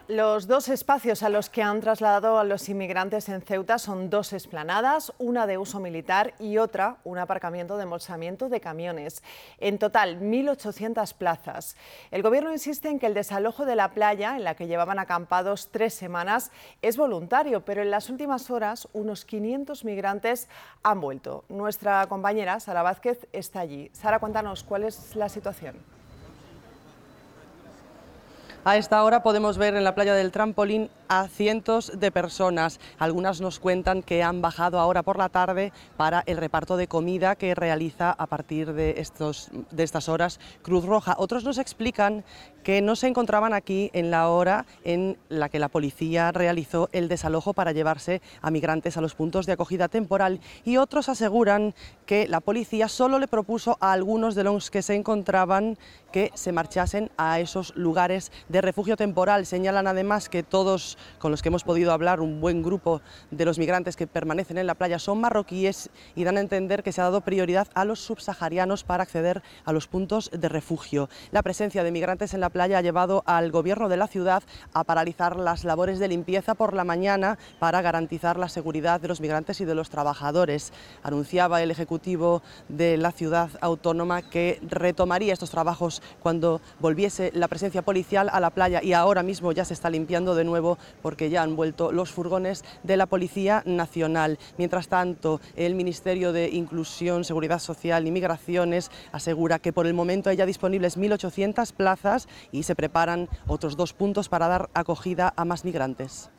Los dos espacios a los que han trasladado a los inmigrantes en Ceuta son dos explanadas, una de uso militar y otra un aparcamiento de embolsamiento de camiones. En total, 1.800 plazas. El Gobierno insiste en que el desalojo de la playa, en la que llevaban acampados 3 semanas, es voluntario, pero en las últimas horas unos 500 migrantes han vuelto. Nuestra compañera Sara Vázquez está allí. Sara, cuéntanos, ¿cuál es la situación? A esta hora podemos ver en la playa del Trampolín a cientos de personas. Algunas nos cuentan que han bajado ahora por la tarde para el reparto de comida que realiza a partir de estas horas Cruz Roja. Otros nos explican que no se encontraban aquí en la hora en la que la policía realizó el desalojo para llevarse a migrantes a los puntos de acogida temporal, y otros aseguran que la policía solo le propuso a algunos de los que se encontraban que se marchasen a esos lugares de refugio temporal. Señalan además que todos con los que hemos podido hablar, un buen grupo de los migrantes que permanecen en la playa son marroquíes, y dan a entender que se ha dado prioridad a los subsaharianos para acceder a los puntos de refugio. La presencia de migrantes en la playa ha llevado al gobierno de la ciudad a paralizar las labores de limpieza por la mañana para garantizar la seguridad de los migrantes y de los trabajadores. Anunciaba el ejecutivo de la ciudad autónoma que retomaría estos trabajos cuando volviese la presencia policial a la playa, y ahora mismo ya se está limpiando de nuevo porque ya han vuelto los furgones de la Policía Nacional. Mientras tanto, el Ministerio de Inclusión, Seguridad Social y Migraciones asegura que por el momento hay ya disponibles 1.800 plazas y se preparan otros 2 puntos para dar acogida a más migrantes.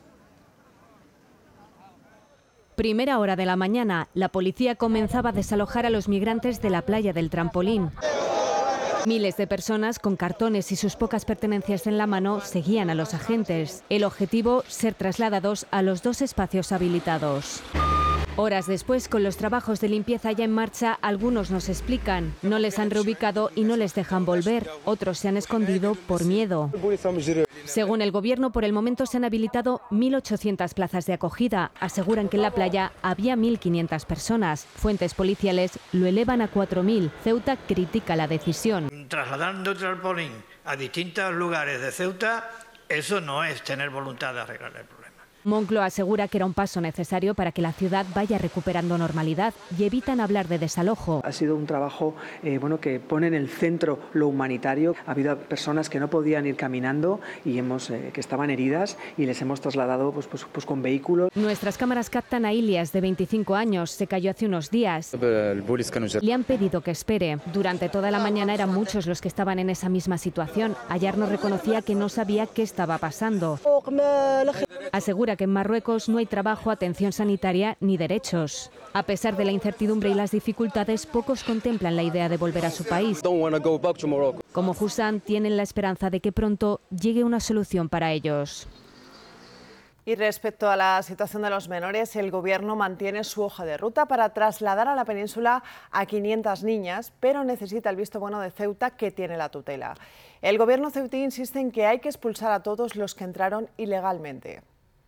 Primera hora de la mañana, la policía comenzaba a desalojar a los migrantes de la playa del Trampolín. Miles de personas con cartones y sus pocas pertenencias en la mano seguían a los agentes. El objetivo, ser trasladados a los 2 espacios habilitados. Horas después, con los trabajos de limpieza ya en marcha, algunos nos explican, no les han reubicado y no les dejan volver. Otros se han escondido por miedo. Según el Gobierno, por el momento se han habilitado 1.800 plazas de acogida. Aseguran que en la playa había 1.500 personas. Fuentes policiales lo elevan a 4.000. Ceuta critica la decisión. Trasladando Trampolín a distintos lugares de Ceuta, eso no es tener voluntad de arreglar el problema. Moncloa asegura que era un paso necesario para que la ciudad vaya recuperando normalidad y evitan hablar de desalojo. Ha sido un trabajo que pone en el centro lo humanitario. Ha habido personas que no podían ir caminando y que estaban heridas, y les hemos trasladado pues con vehículos. Nuestras cámaras captan a Ilias, de 25 años. Se cayó hace unos días. Le han pedido que espere. Durante toda la mañana eran muchos los que estaban en esa misma situación. Ayer nos reconocía que no sabía qué estaba pasando. Asegura que en Marruecos no hay trabajo, atención sanitaria ni derechos. A pesar de la incertidumbre y las dificultades, pocos contemplan la idea de volver a su país. Como Hussan, tienen la esperanza de que pronto llegue una solución para ellos. Y respecto a la situación de los menores, el Gobierno mantiene su hoja de ruta para trasladar a la península a 500 niñas, pero necesita el visto bueno de Ceuta, que tiene la tutela. El Gobierno ceutí insiste en que hay que expulsar a todos los que entraron ilegalmente.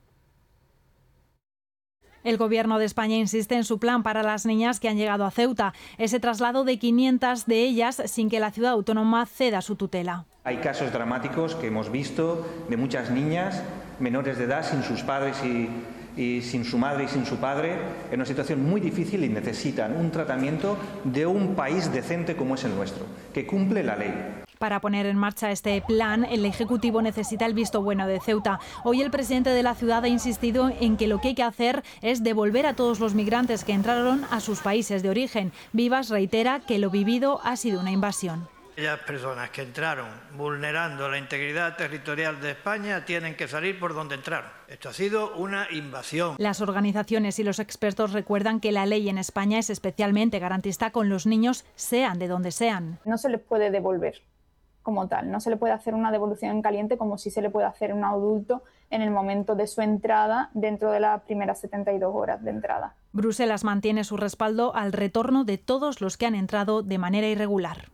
El Gobierno de España insiste en su plan para las niñas que han llegado a Ceuta, ese traslado de 500 de ellas sin que la ciudad autónoma ceda su tutela. Hay casos dramáticos que hemos visto de muchas niñas menores de edad sin sus padres y sin su madre y sin su padre, en una situación muy difícil, y necesitan un tratamiento de un país decente como es el nuestro, que cumple la ley. Para poner en marcha este plan, el Ejecutivo necesita el visto bueno de Ceuta. Hoy el presidente de la ciudad ha insistido en que lo que hay que hacer es devolver a todos los migrantes que entraron a sus países de origen. Vivas reitera que lo vivido ha sido una invasión. Aquellas personas que entraron vulnerando la integridad territorial de España tienen que salir por donde entraron. Esto ha sido una invasión. Las organizaciones y los expertos recuerdan que la ley en España es especialmente garantista con los niños, sean de donde sean. No se les puede devolver como tal, no se le puede hacer una devolución en caliente como si se le puede hacer a un adulto en el momento de su entrada dentro de las primeras 72 horas de entrada. Bruselas mantiene su respaldo al retorno de todos los que han entrado de manera irregular.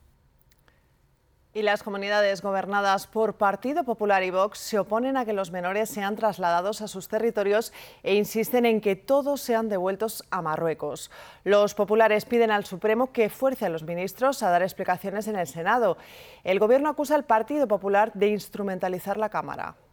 Y las comunidades gobernadas por Partido Popular y Vox se oponen a que los menores sean trasladados a sus territorios e insisten en que todos sean devueltos a Marruecos. Los populares piden al Supremo que fuerce a los ministros a dar explicaciones en el Senado. El Gobierno acusa al Partido Popular de instrumentalizar la Cámara.